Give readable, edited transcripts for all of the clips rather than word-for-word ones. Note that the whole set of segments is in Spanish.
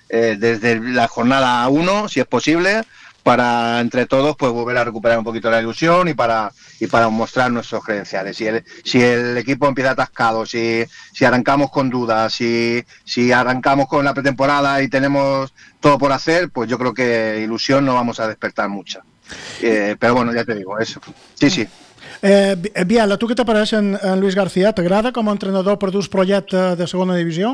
desde la jornada 1, si es posible, para entre todos pues volver a recuperar un poquito la ilusión y para mostrar nuestros credenciales. Si el equipo empieza atascado, si arrancamos con dudas, si arrancamos con la pretemporada y tenemos todo por hacer, pues yo creo que ilusión no vamos a despertar mucha. Però bueno, ja te digo, eso. Sí. Biel, a tu què t'apareix en Luis García? T'agrada com a entrenador per dur el projecte de segona divisió?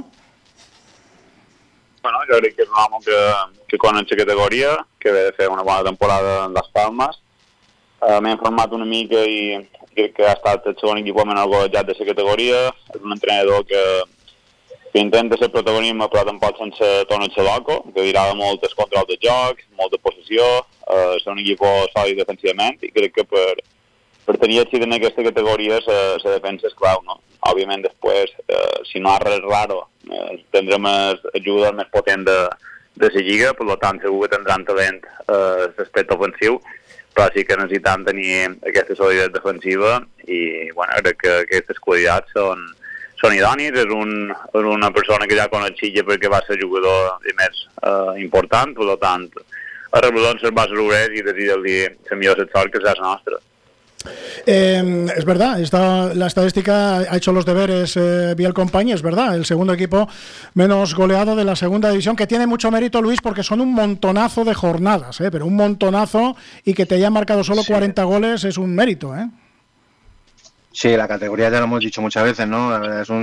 Bueno, jo crec que és un home que coneix la categoria, que ve de fer una bona temporada en Las Palmas. M'he informat una mica i crec que ha estat el segon equip menor golejat de la categoria. És un entrenador que intenta ser protagonisme però tampoc sense Tono Xaloco, que dirà molt el control de joc, molta possessió, ser un equip sòlid defensivament, i crec que per tenir èxit en aquesta categoria la defensa és clau, no? Òbviament després, si no ha res raro, tindrem ajuda més potent de la lliga, per tant segur que tindran talent l'aspecte ofensiu, però sí que necessitem tenir aquesta solidaritat defensiva i bueno, crec que aquestes qualitats són idonis. És una persona que ja coneixia perquè va ser jugador més important, per tant a rebelón se'l va sorprendre i desitjar-li la millor sort que serà la nostra. Es verdad, la estadística ha hecho los deberes Biel Compañía, es verdad, el segundo equipo menos goleado de la segunda división, que tiene mucho mérito, Luis, porque son un montonazo de jornadas, pero un montonazo, y que te hayan marcado solo 40 goles es un mérito, Sí, la categoría ya lo hemos dicho muchas veces, ¿no?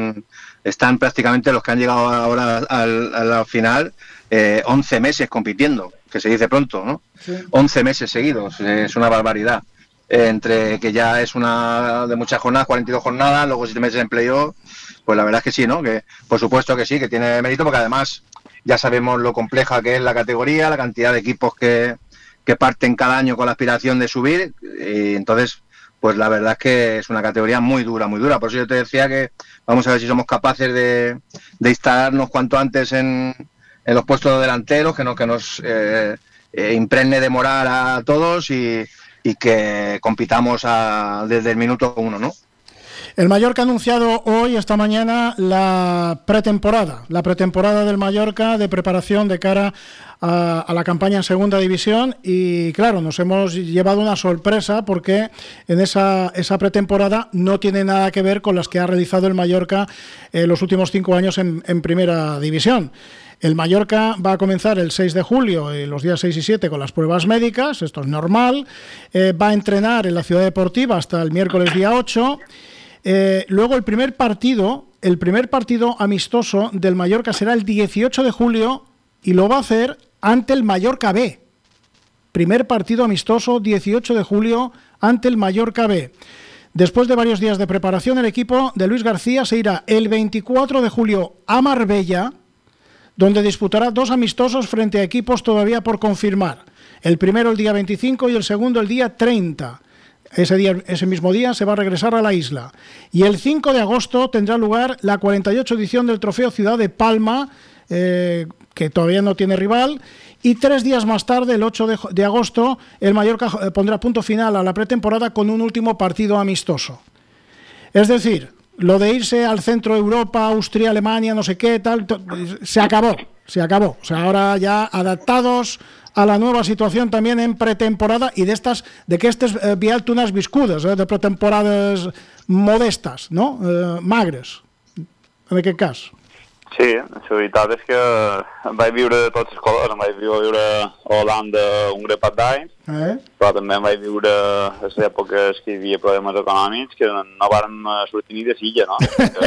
Están prácticamente los que han llegado ahora a la final 11 meses compitiendo, que se dice pronto, ¿no? Sí. 11 meses seguidos, es una barbaridad. Entre que ya es una de muchas jornadas, 42 jornadas, luego 7 meses en playoff, pues la verdad es que sí, ¿no? Que por supuesto que sí, que tiene mérito, porque además ya sabemos lo compleja que es la categoría, la cantidad de equipos que parten cada año con la aspiración de subir, y entonces pues la verdad es que es una categoría muy dura, muy dura. Por eso yo te decía que vamos a ver si somos capaces de instalarnos cuanto antes en los puestos de delanteros, que nos impregne de moral a todos y que compitamos desde el minuto 1, ¿no? El Mallorca ha anunciado hoy, esta mañana, la pretemporada del Mallorca de preparación de cara a la campaña en segunda división, y claro, nos hemos llevado una sorpresa porque en esa pretemporada no tiene nada que ver con las que ha realizado el Mallorca los últimos 5 años en primera división. El Mallorca va a comenzar el 6 de julio, los días 6 y 7, con las pruebas médicas, esto es normal. Va a entrenar en la Ciudad Deportiva hasta el miércoles día 8. Luego el primer partido amistoso del Mallorca será el 18 de julio y lo va a hacer ante el Mallorca B. Primer partido amistoso, 18 de julio, ante el Mallorca B. Después de varios días de preparación, el equipo de Luis García se irá el 24 de julio a Marbella, donde disputará 2 amistosos frente a equipos todavía por confirmar. El primero el día 25 y el segundo el día 30. Ese mismo día se va a regresar a la isla. Y el 5 de agosto tendrá lugar la 48 edición del Trofeo Ciudad de Palma, que todavía no tiene rival. Y 3 días más tarde, el 8 de agosto, el Mallorca pondrá punto final a la pretemporada con un último partido amistoso. Es decir, lo de irse al centro de Europa, Austria, Alemania, no sé qué, tal, se acabó. O sea, ahora ya adaptados a la nueva situación también en pretemporada, y de que estés Biel tú unas viscudes, de pretemporades modestas, no? Magres, en aquest cas. Sí, la veritat és que vaig viure de tots els colors. Em vaig viure a Holanda un grapat d'anys, però també em vaig viure a les èpoques que hi havia problemes econòmics, que no vàrem sortir ni de silla, no?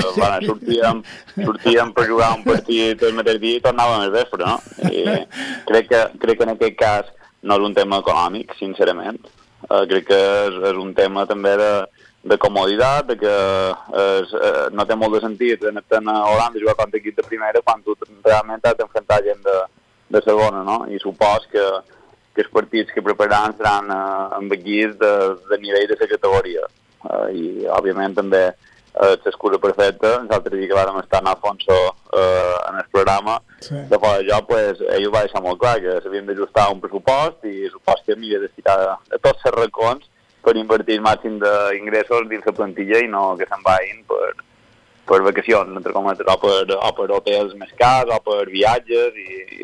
Sortíem per jugar un partit el mateix dia i tornàvem al vespre, no? I crec que en aquest cas no és un tema econòmic, sincerament. Crec que és un tema també de comoditat, de que no té molt de sentit anar a Holanda i jugar contra equip de primera quan tu realment has d'enfrontar gent de segona, no? I supos que els partits que prepararan seran amb equips de nivell de la categoria. I, òbviament, també l'excusa perfecta, nosaltres dir que vam estar en Alfonso en el programa, de fora de joc, ell ho va deixar molt clar, que s'havien d'ajustar un pressupost i el pressupost que havia de destinar a tots els racons per invertir el màxim d'ingressos dins la plantilla i no que se'n vagin per vacacions, entre cometes, o per hotels més cars, o per viatges, i